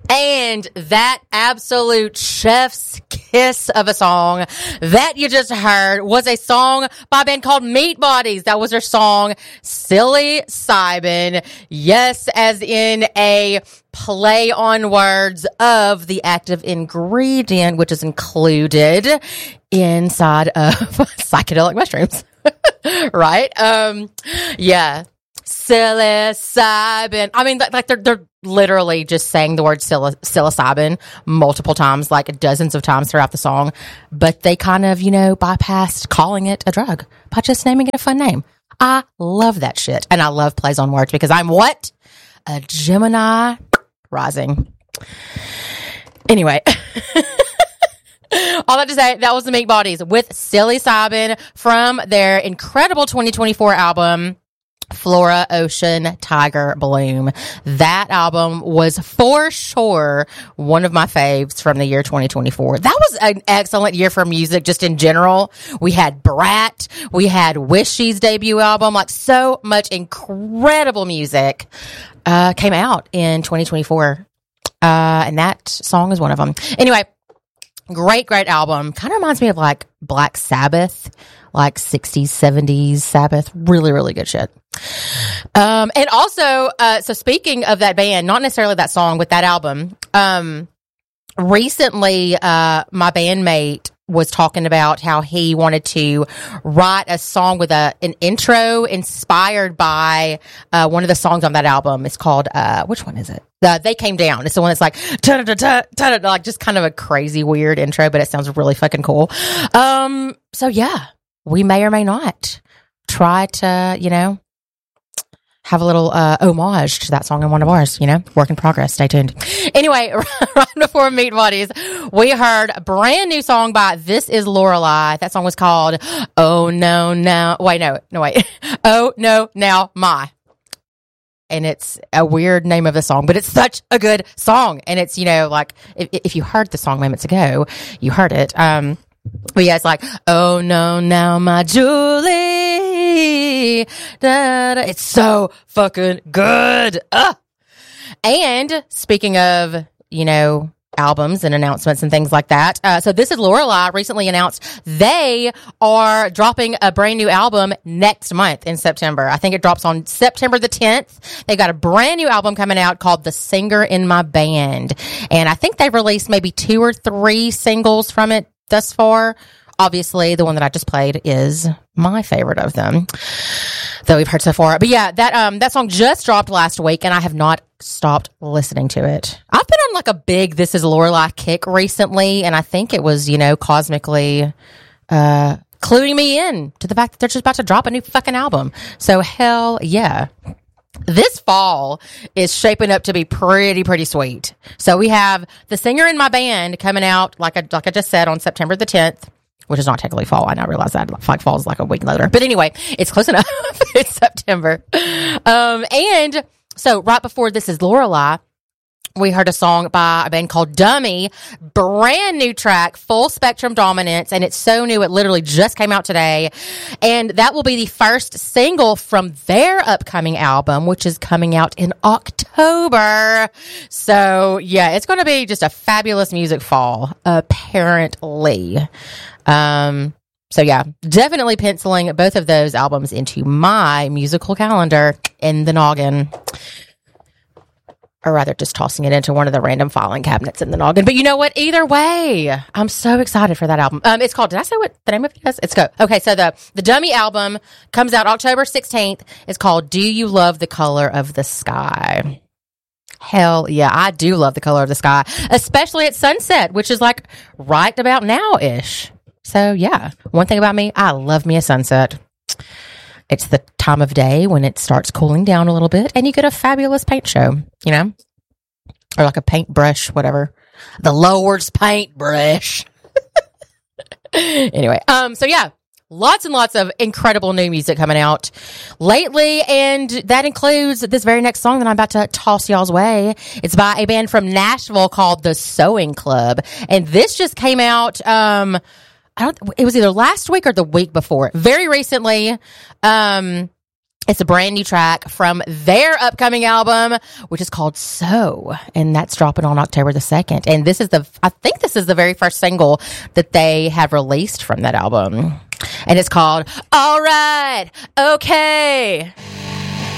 And that absolute chef's kiss of a song that you just heard was a song by a band called Meat Bodies. That was their song, Silly Cybin. Yes, as in a play on words of the active ingredient, which is included inside of psychedelic mushrooms. Right? Yeah. Psilocybin. I mean, like they're literally just saying the word psilocybin multiple times, like dozens of times throughout the song. But they kind of, bypassed calling it a drug by just naming it a fun name. I love that shit. And I love plays on words because I'm what? A Gemini rising. Anyway. All that to say, that was the Meat Bodies with Silly Cybin from their incredible 2024 album, Flora, Ocean, Tiger, Bloom. That album was for sure one of my faves from the year 2024. That was an excellent year for music just in general. We had Brat. We had Wishy's debut album. Like so much incredible music came out in 2024. And that song is one of them. Anyway, great album. Kind of reminds me of like Black Sabbath, like 60s, 70s Sabbath. Really, really good shit. And also, so speaking of that band, not necessarily that song, but that album, recently, my bandmate was talking about how he wanted to write a song with an intro inspired by, one of the songs on that album. It's called, which one is it? They Came Down. It's the one that's like, like just kind of a crazy, weird intro, but it sounds really fucking cool. So yeah, we may or may not try to, have a little homage to that song in one of ours, work in progress. Stay tuned. Anyway, right before Meat Bodies, we heard a brand new song by This Is Lorelei. That song was called Oh No Now. Wait. Oh No Now My. And it's a weird name of the song, but it's such a good song. And it's, like if you heard the song moments ago, you heard it. But yeah, it's like, oh no, now my Julie. Da, da. It's so fucking good. And speaking of, albums and announcements and things like that. So This Is Lorelei recently announced they are dropping a brand new album next month in September. I think it drops on September the 10th. They got a brand new album coming out called The Singer in My Band. And I think they've released maybe 2 or 3 singles from it thus far. Obviously, the one that I just played is my favorite of them that we've heard so far. But yeah, that song just dropped last week, and I have not stopped listening to it. I've been on like a big This Is Lorelei kick recently, and I think it was, cosmically cluing me in to the fact that they're just about to drop a new fucking album. So hell yeah. This fall is shaping up to be pretty sweet. So we have The Singer in My Band coming out, like I just said, on September the 10th. Which is not technically fall. I now realize that like fall is like a week later. But anyway, it's close enough. It's September. And so right before This Is Lorelei, we heard a song by a band called Dummy. Brand new track, Full Spectrum Dominance. And it's so new. It literally just came out today. And that will be the first single from their upcoming album, which is coming out in October. So yeah, it's going to be just a fabulous music fall, apparently. So yeah, definitely penciling both of those albums into my musical calendar in the noggin. Or rather, just tossing it into one of the random filing cabinets in the noggin. But you know what? Either way, I'm so excited for that album. It's called, did I say what the name of it is? It's go. Okay, so the Dummy album comes out October 16th. It's called Do You Love the Color of the Sky? Hell yeah, I do love the color of the sky, especially at sunset, which is like right about now-ish. So yeah, one thing about me, I love me a sunset. It's the time of day when it starts cooling down a little bit and you get a fabulous paint show, or like a paintbrush, whatever. The Lord's paintbrush. Anyway, so yeah, lots and lots of incredible new music coming out lately, and that includes this very next song that I'm about to toss y'all's way. It's by a band from Nashville called The Sewing Club, and this just came out, it was either last week or the week before. Very recently, It's a brand new track from their upcoming album, which is called So, and that's dropping on October the 2nd. And I think this is the very first single that they have released from that album. And it's called All Right, Okay.